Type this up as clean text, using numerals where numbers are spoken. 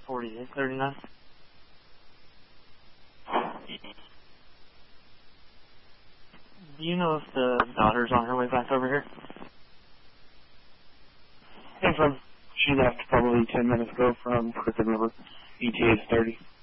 4839. Do you know if the daughter's on her way back over here? Hey, from she left probably 10 minutes ago from Crooked River. ETA is 30.